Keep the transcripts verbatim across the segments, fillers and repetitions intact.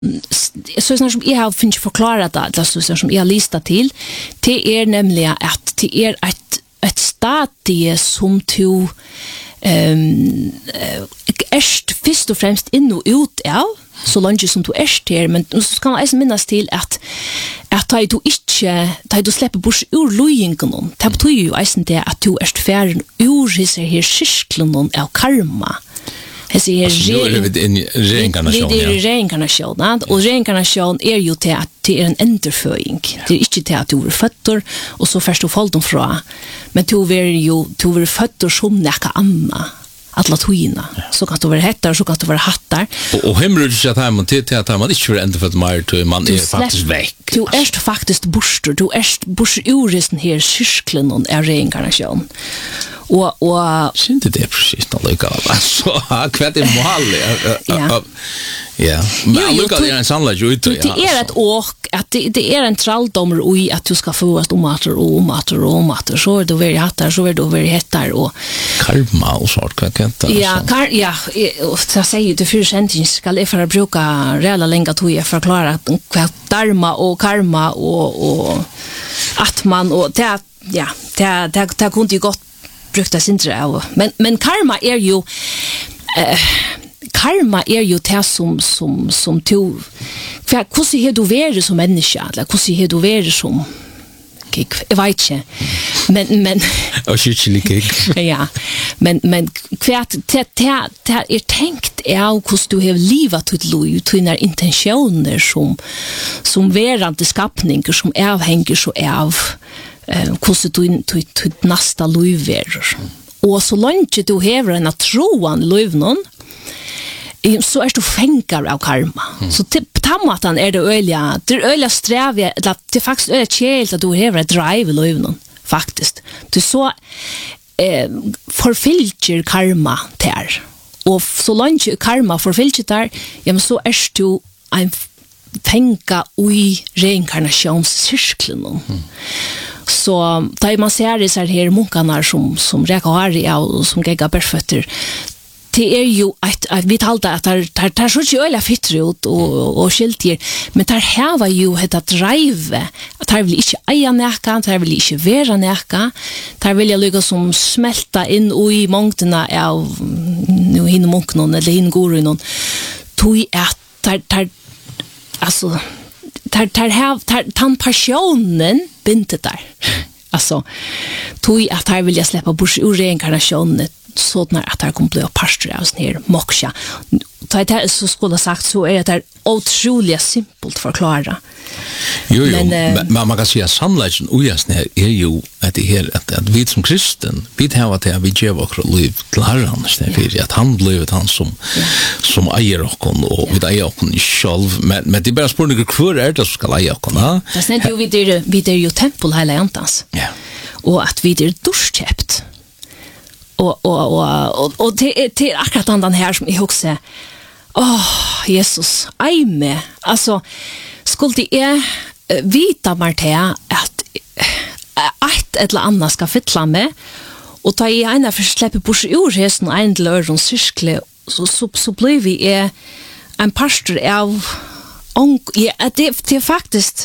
så snart som jag har finns förklarat det, alltså så som jag har listat till, det är nämligen att det är ett ett stadie som to ehm erst först och främst in och ut av så långt som du erst här, men så ska man alltså minnas till att att du inte att du släpper bort ur lojingen. Det betyder ju alltså det att du erst färden ur sig här cirkeln av karma. Alltså nu är det en reinkarnation. Det är reinkarnation, och reinkarnation är ju till att det är en enterföring. Det är inte till att du är fötter och så först du fall dem fra. Men du är ju du är fötter som näka amma. Alla toina. Så kan du vara hettar, så kan du vara hattar. Och, och hemrud att här man till att man inte för ända för att man till man är faktiskt väck. Du är faktiskt borster, du är borster urisen här cirkeln och är reinkarnation. Och och syns det precis då lika alltså kvart i mål. Ja. Ja. Men lukar det en sannlig ut. Det är ett år att det, det är en tralldom och i att du ska få att omater och omater och omater så är det väl hattar så är det väl hettar och karma och sånt kan inte. Ja, kar, ja, och så säger det för sentens ska det för bruka rela länga tog jag förklara vad dharma och karma och och att man och det ja, det det det kunde ju gott brukta sintra av. Men men karma är ju eh, karma är ju det som som som to för hur ser du vara som människa eller hur ser du vara som kick jag vet inte men men och shitchili kick ja men men kvärt det det det är tänkt är hur du har livat ditt liv dina intentioner som som verande skapningar som avhänger så av eh hur du du du nästa liv är och så långt du har en troan liv någon så är du fänkar av karma. Mm. Så till tammatan är det öliga, det är öliga sträviga, det är faktiskt öliga kjält att du har ett drive i livet faktiskt. Du så eh, förfylker karma där. Och så långt karma förfylker där, ja men så är du en fänka i reinkarnationscirkeln. Mm. Så där man ser det så här munkarna som, som räkar harriga och som geggar berfötter, det är ju att, att vi talade att det tar så inte öliga fitter ut och, och skiltier, men det här var ju ett att drive, att det vill inte eia näka, det vill inte vera näka, det vill jag lycka som smälta in i mångderna av nu hin munknon eller hin gorunon, tog att det tar, alltså, det tar här, tar passionen bintet där. Alltså, tog att det vill jag släppa bort ur reinkarnationen så att det kommer bli pastor av sån här moksha. Så skulle jag sagt så är det otroligt simpelt förklara. Jo, jo, men, äh, men man kan säga att sannolikheten ojasen här är ju att det här att, att vi som kristen, vi har att vi ger vårt liv till Herren, ja. Att han blev han som, ja. Som äger oss och ja. Vi äger oss själv. Men, men det är bara spårningar hur är det som ska äga oss. Ja? Det är ju vi är, vi är ju tempel hela jantans. Ja. Och att vi är duschkäpt. Och, och, och, och, och det, är, det är akkurat den här som jag också åh, oh, Jesus, aj med. Alltså, skulle det är vita Martea att ett eller annat ska fylla med och ta i ena för släppa på sig ur hästen och en till öron cirkle så, så, så blir vi är en pastor av ja, det, det är faktiskt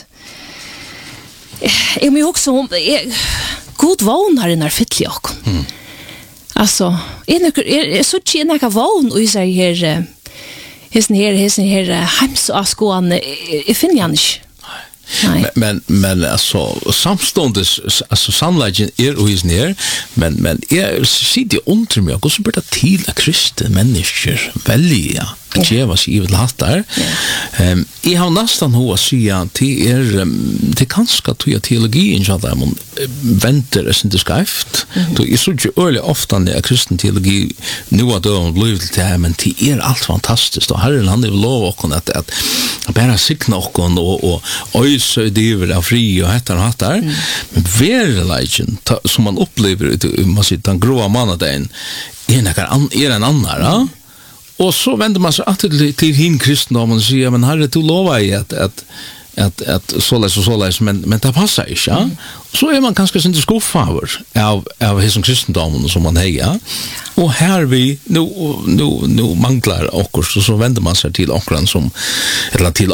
jag men också om god vana i när fylla och mm. Alltså, är är så tjänar vana och så här Hessen her, hessen her, heims og skåne, jeg finner han ikke. Men, men, men alltså samståndes, alltså sannolikheten är och hessen her, men, men jag sitter under mig, och så blir det till att kristna människor välja att geva sig i vel hattar. Um, jag har nästan hur att säga att det är, um, det är ganska tog teologin så att man väntar det inte skrift. Då är så ju öliga ofta när kristen teologi nu att de blir till det, men det är allt fantastiskt. Och Herren han är väl lov och att, att, att bara signa och och, och ösa det av fri och hettar och hattar. Mm. Men verkligen som man upplever man sitter den gråa mannaden är en annan, ja? Och så vänder man sig att till, till hin kristendomen och säger, men Herre, du lovar ju att, att, att att så läs och så läs men men det passar inte ja. Mm. Så är man kanske inte skuffad av av hela kristendomen som man hejar. Och här vi nu nu nu manglar och så vänder man sig till okran som eller till